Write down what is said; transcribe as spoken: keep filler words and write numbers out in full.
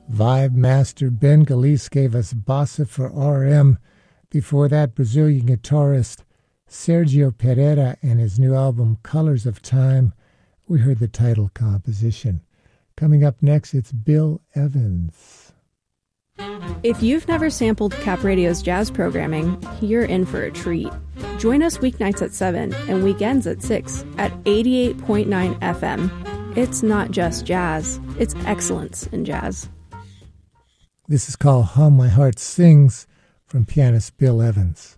Vibe master Ben Galice gave us Bossa for R M. Before that, Brazilian guitarist Sergio Pereira and his new album Colors of Time. We heard the title composition. Coming up next, it's Bill Evans. If you've never sampled Cap Radio's jazz programming, you're in for a treat. Join us weeknights at seven and weekends at six at eighty-eight point nine F M. It's not just jazz, it's excellence in jazz. This is called How My Heart Sings from pianist Bill Evans.